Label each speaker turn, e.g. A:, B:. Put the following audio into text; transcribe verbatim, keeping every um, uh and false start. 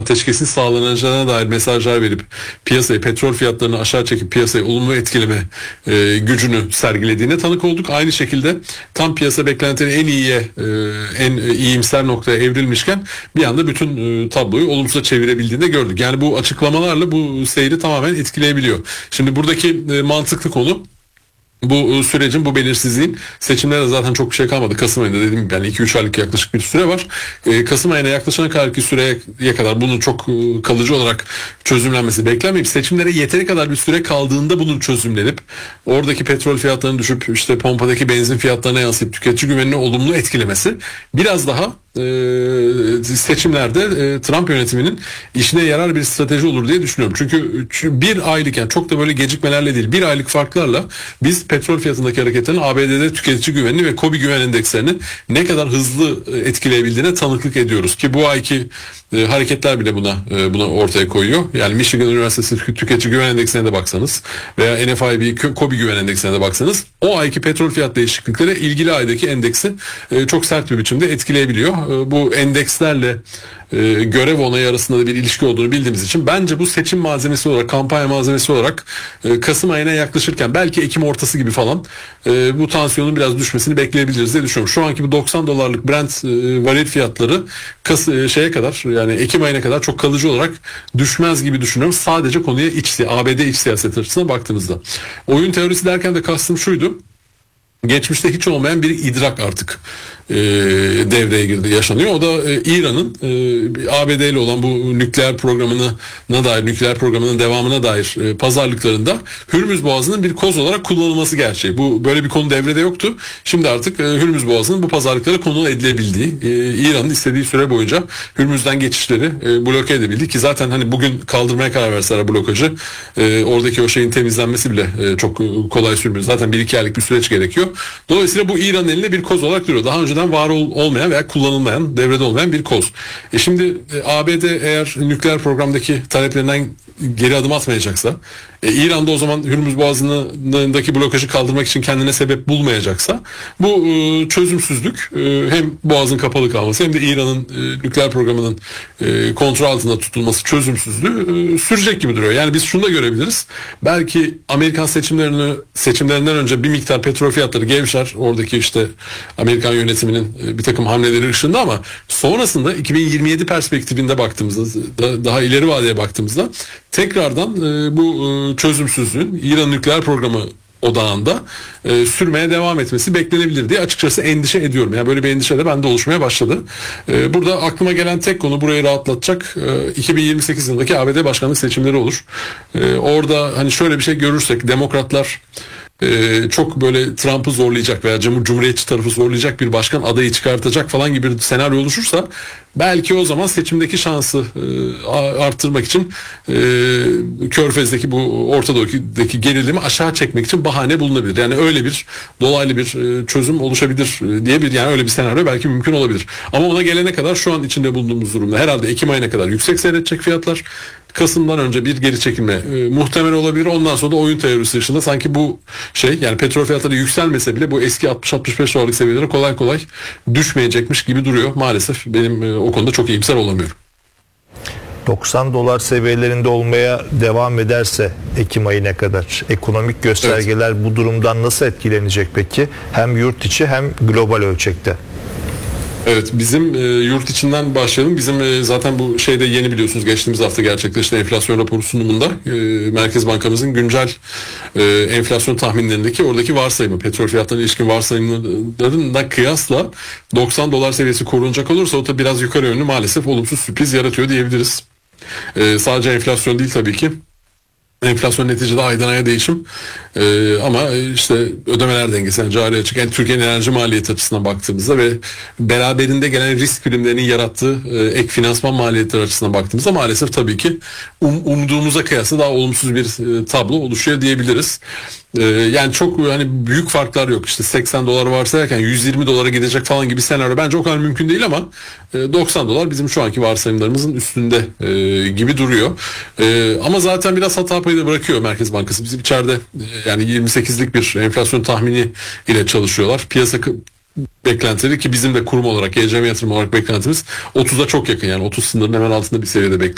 A: ateşkesin sağlanacağına dair mesajlar verip piyasayı, petrol fiyatlarını aşağı çekip piyasayı olumlu etkileme e, gücünü sergilediğine tanık olduk. Aynı şekilde tam piyasa beklentileri en iyiye, e, en iyimser noktaya evrilmişken bir anda bütün e, tabloyu olumsuza çevirebildiğini de gördük. Yani bu açıklamalarla bu seyri tamamen etkileyebiliyor. Şimdi buradaki e, mantıklı konu, bu sürecin, bu belirsizliğin, seçimlere zaten çok bir şey kalmadı. Kasım ayında dediğim gibi yani iki üç aylık yaklaşık bir süre var. Ee, Kasım ayına yaklaşana kadarki süreye kadar bunun çok e, kalıcı olarak çözümlenmesi beklenmeyip seçimlere yeteri kadar bir süre kaldığında bunun çözümlenip oradaki petrol fiyatlarını düşüp işte pompadaki benzin fiyatlarına yansıyıp tüketici güvenini olumlu etkilemesi biraz daha e, seçimlerde e, Trump yönetiminin işine yarar bir strateji olur diye düşünüyorum. Çünkü bir aylık, yani çok da böyle gecikmelerle değil, bir aylık farklarla biz petrol fiyatındaki hareketlerin A B D'de tüketici güvenini ve KOBİ güven endekslerinin ne kadar hızlı etkileyebildiğine tanıklık ediyoruz ki bu ayki e, hareketler bile buna e, buna ortaya koyuyor. Yani Michigan Üniversitesi tüketici güven endeksine de baksanız veya N F I B KOBİ güven endeksine de baksanız o ayki petrol fiyat değişiklikleri ilgili aydaki endeksi e, çok sert bir biçimde etkileyebiliyor. E, bu endekslerle e, görev onayı arasında da bir ilişki olduğunu bildiğimiz için bence bu seçim malzemesi olarak, kampanya malzemesi olarak e, Kasım ayına yaklaşırken belki Ekim ortası gibi falan e, bu tansiyonun biraz düşmesini bekleyebiliriz diye düşünüyorum. Şu anki bu doksan dolarlık Brent e, varil fiyatları Kas, e, şeye kadar, yani Ekim ayına kadar çok kalıcı olarak düşmez gibi düşünüyorum. Sadece konuya iç, A B D iç siyaset açısından baktığımızda. Oyun teorisi derken de kastım şuydu: geçmişte hiç olmayan bir idrak artık e, devreye girdi, yaşanıyor. O da e, İran'ın e, A B D ile olan bu nükleer programına dair, nükleer programının devamına dair e, pazarlıklarında Hürmüz Boğazı'nın bir koz olarak kullanılması gerçeği. Bu böyle bir konu devrede yoktu. Şimdi artık e, Hürmüz Boğazı'nın bu pazarlıklara konu edilebildiği, e, İran'ın istediği süre boyunca Hürmüz'den geçişleri e, bloke edebildi ki zaten hani bugün kaldırmaya karar verseler blokajı, e, oradaki o şeyin temizlenmesi bile e, çok kolay sürmüyor. Zaten bir iki aylık bir süreç gerekiyor. Dolayısıyla bu İran'ın elinde bir koz olarak duruyor. Daha önceden var ol, olmayan veya kullanılmayan, devrede olmayan bir koz. E şimdi e, A B D eğer nükleer programdaki taleplerinden geri adım atmayacaksa, e, İran'da o zaman Hürmüz Boğazı'ndaki blokajı kaldırmak için kendine sebep bulmayacaksa, bu e, çözümsüzlük e, hem Boğaz'ın kapalı kalması hem de İran'ın e, nükleer programının e, kontrol altında tutulması çözümsüzlüğü e, sürecek gibi duruyor. Yani biz şunu da görebiliriz. Belki Amerikan seçimlerini seçimlerinden önce bir miktar petrol fiyatları gevşer. Oradaki işte Amerikan yönetiminin e, bir takım hamleleri ışığında, ama sonrasında iki bin yirmi yedi perspektifinde baktığımızda, da, daha ileri vadeye baktığımızda tekrardan e, bu e, çözümsüzlüğün İran nükleer programı odağında e, sürmeye devam etmesi beklenebilir diye açıkçası endişe ediyorum. Yani böyle bir endişe de bende oluşmaya başladı. E, burada aklıma gelen tek konu, burayı rahatlatacak, e, iki bin yirmi sekiz yılındaki A B D başkanlık seçimleri olur. E, orada hani şöyle bir şey görürsek, demokratlar Ee, çok böyle Trump'ı zorlayacak veya Cumhuriyetçi tarafı zorlayacak bir başkan adayı çıkartacak falan gibi bir senaryo oluşursa, belki o zaman seçimdeki şansı e, arttırmak için e, Körfez'deki bu Orta Doğu'daki gerilimi aşağı çekmek için bahane bulunabilir. Yani öyle bir dolaylı bir e, çözüm oluşabilir e, diye bir, yani öyle bir senaryo belki mümkün olabilir. Ama ona gelene kadar şu an içinde bulunduğumuz durumda herhalde Ekim ayına kadar yüksek seyredecek fiyatlar. Kasım'dan önce bir geri çekilme e, muhtemel olabilir. Ondan sonra da oyun teorisi dışında sanki bu şey, yani petrol fiyatları yükselmese bile bu eski altmış altmış beş dolarlık seviyelere kolay kolay düşmeyecekmiş gibi duruyor. Maalesef benim e, o konuda çok iyimser olamıyorum.
B: doksan dolar seviyelerinde olmaya devam ederse Ekim ayına kadar ekonomik göstergeler evet, bu durumdan nasıl etkilenecek peki? Hem yurt içi hem global ölçekte.
A: Evet, bizim e, yurt içinden başlayalım. Bizim e, zaten bu şeyde yeni, biliyorsunuz, geçtiğimiz hafta gerçekleşen enflasyon raporu sunumunda e, Merkez Bankamızın güncel e, enflasyon tahminlerindeki oradaki varsayımı, petrol fiyatlarına ilişkin varsayımlarına kıyasla doksan dolar seviyesi korunacak olursa o da biraz yukarı yönlü maalesef olumsuz sürpriz yaratıyor diyebiliriz. E, sadece enflasyon değil tabii ki. Enflasyon neticede aydan aya değişim, ee, ama işte ödemeler dengesi, yani cari açık, yani Türkiye'nin enerji maliyeti açısından baktığımızda ve beraberinde gelen risk primlerinin yarattığı e, ek finansman maliyetleri açısından baktığımızda maalesef tabii ki um, umduğumuza kıyasla daha olumsuz bir e, tablo oluşuyor diyebiliriz. E, yani çok hani büyük farklar yok. İşte seksen dolar varsayarken yüz yirmi dolara gidecek falan gibi senaryo bence o kadar mümkün değil, ama e, doksan dolar bizim şu anki varsayımlarımızın üstünde e, gibi duruyor. E, ama zaten biraz hata payı da bırakıyor Merkez Bankası. Bizim içeride e, yani yirmi sekizlik bir enflasyon tahmini ile çalışıyorlar. Piyasa beklentileri, ki bizim de kurum olarak, G C M yatırım olarak beklentimiz otuza çok yakın, yani otuz sınırının hemen altında bir seviyede bekliyoruz.